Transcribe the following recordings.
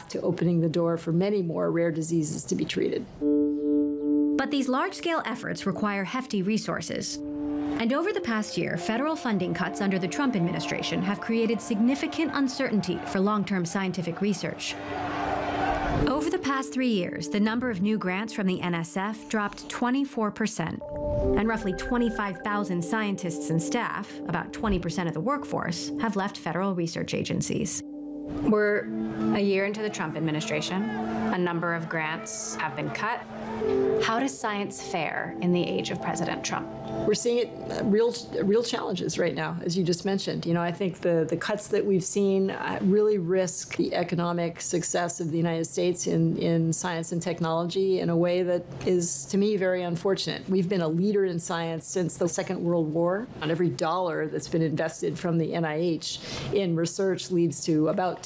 to opening the door for many more rare diseases to be treated. But these large-scale efforts require hefty resources. And over the past year, federal funding cuts under the Trump administration have created significant uncertainty for long-term scientific research. Over the past 3 years, the number of new grants from the NSF dropped 24%, and roughly 25,000 scientists and staff, about 20% of the workforce, have left federal research agencies. We're a year into the Trump administration. A number of grants have been cut. How does science fare in the age of President Trump? We're seeing real challenges right now, as you just mentioned. I think the cuts that we've seen really risk the economic success of the United States in science and technology in a way that is, to me, very unfortunate. We've been a leader in science since the Second World War. On every dollar that's been invested from the NIH in research leads to about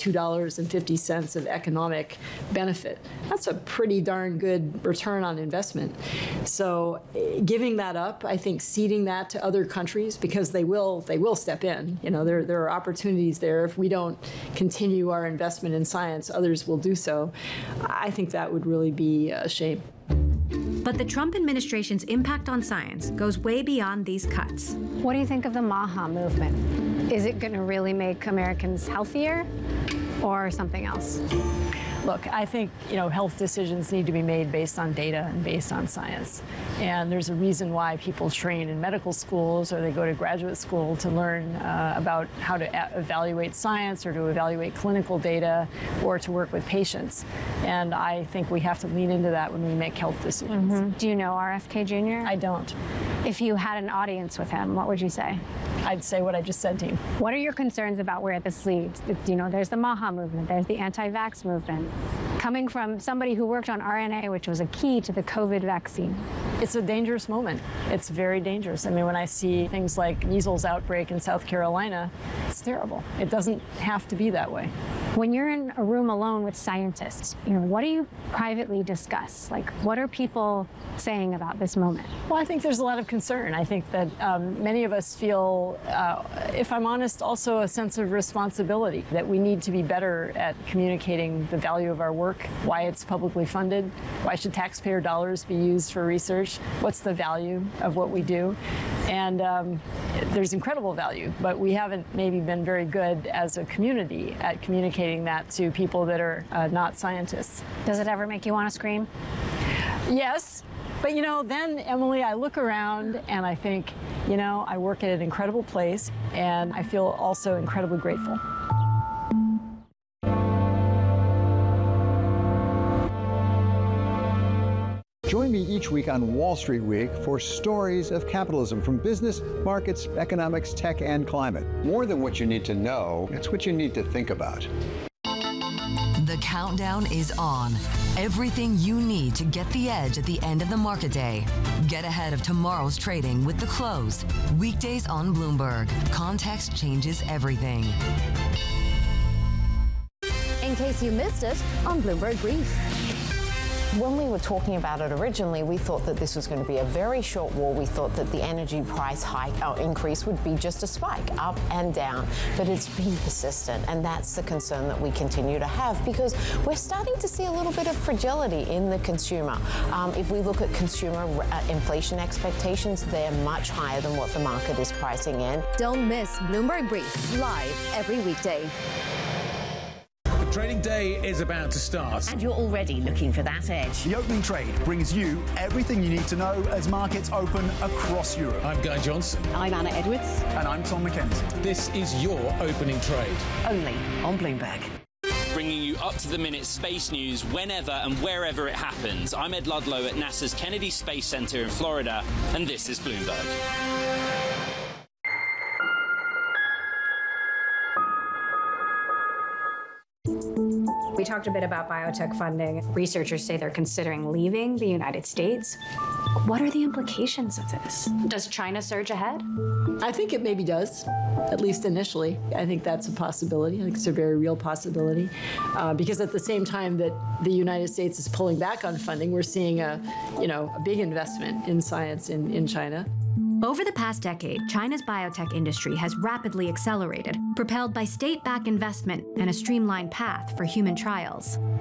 $2.50 of economic benefit. That's a pretty darn good return on investment. So giving that up, I think ceding that to other countries, because they will step in. There are opportunities there. If we don't continue our investment in science, others will do so. I think that would really be a shame. But the Trump administration's impact on science goes way beyond these cuts. What do you think of the MAHA movement? Is it going to really make Americans healthier or something else? Look, I think, health decisions need to be made based on data and based on science. And there's a reason why people train in medical schools or they go to graduate school to learn about how to evaluate science or to evaluate clinical data or to work with patients. And I think we have to lean into that when we make health decisions. Mm-hmm. Do you know RFK Jr.? I don't. If you had an audience with him, what would you say? I'd say what I just said to you. What are your concerns about where this leads? There's the MAHA movement, there's the anti-vax movement. Coming from somebody who worked on RNA, which was a key to the COVID vaccine. It's a dangerous moment. It's very dangerous. I mean, when I see things like measles outbreak in South Carolina, it's terrible. It doesn't have to be that way. When you're in a room alone with scientists, what do you privately discuss? Like, what are people saying about this moment? Well, I think there's a lot of concern. I think that many of us feel, if I'm honest, also a sense of responsibility, that we need to be better at communicating the value of our work, why it's publicly funded, why should taxpayer dollars be used for research, what's the value of what we do. And there's incredible value, but we haven't maybe been very good as a community at communicating that to people that are not scientists. Does it ever make you want to scream? Yes. But, then, Emily, I look around and I think, I work at an incredible place and I feel also incredibly grateful. Join me each week on Wall Street Week for stories of capitalism from business, markets, economics, tech, and climate. More than what you need to know, it's what you need to think about. The countdown is on. Everything you need to get the edge at the end of the market day. Get ahead of tomorrow's trading with The Close. Weekdays on Bloomberg. Context changes everything. In case you missed it, on Bloomberg Brief. When we were talking about it originally, we thought that this was going to be a very short war. We thought that the energy price hike or increase would be just a spike up and down, but it's been persistent. And that's the concern that we continue to have, because we're starting to see a little bit of fragility in the consumer. If we look at consumer inflation expectations, they're much higher than what the market is pricing in. Don't miss Bloomberg Brief, live every weekday. Trading day is about to start. And you're already looking for that edge. The opening trade brings you everything you need to know as markets open across Europe. I'm Guy Johnson. I'm Anna Edwards. And I'm Tom McKenzie. This is your opening trade. Only on Bloomberg. Bringing you up-to-the-minute space news whenever and wherever it happens. I'm Ed Ludlow at NASA's Kennedy Space Center in Florida, and this is Bloomberg. We talked a bit about biotech funding. Researchers say they're considering leaving the United States. What are the implications of this? Does China surge ahead? I think it maybe does, at least initially. I think that's a possibility. I think it's a very real possibility. Because at the same time that the United States is pulling back on funding, we're seeing a big investment in science in China. Over the past decade, China's biotech industry has rapidly accelerated, propelled by state-backed investment and a streamlined path for human trials.